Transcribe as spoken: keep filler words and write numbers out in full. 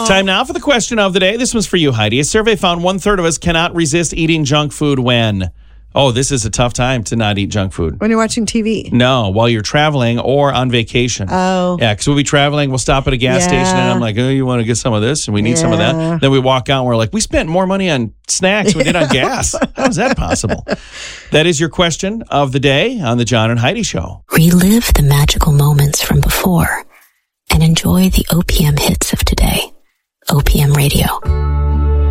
Time now for the question of the day. This one's for you, Heidi. A survey found one third of us cannot resist eating junk food when... Oh, this is a tough time to not eat junk food. When you're watching T V. No, while you're traveling or on vacation. Oh. Yeah, because we'll be traveling, we'll stop at a gas Yeah. station, and I'm like, oh, you want to get some of this? And we need some of Yeah. that. Then we walk out, and we're like, we spent more money on snacks than we did on gas. How is that possible? That is your question of the day on the John and Heidi Show. Relive the magical moments from before and enjoy the O P M hits of today. O P M Radio.